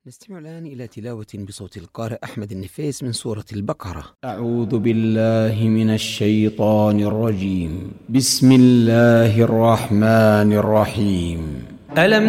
نستمع الآن إلى تلاوة بصوت القارئ أحمد النفيس من سورة البقرة. أعوذ بالله من الشيطان الرجيم. بسم الله الرحمن الرحيم. ألم